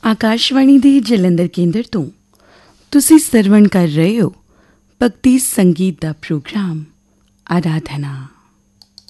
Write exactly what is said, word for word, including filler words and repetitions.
ਆਕਾਸ਼ਵਾਣੀ ਦੇ ਜਲੰਧਰ ਕੇਂਦਰ ਤੋਂ ਤੁਸੀਂ ਸਰਵਣ ਕਰ ਰਹੇ ਹੋ ਭਗਤੀ ਸੰਗੀਤ ਦਾ ਪ੍ਰੋਗਰਾਮ ਆਰਾਧਨਾ।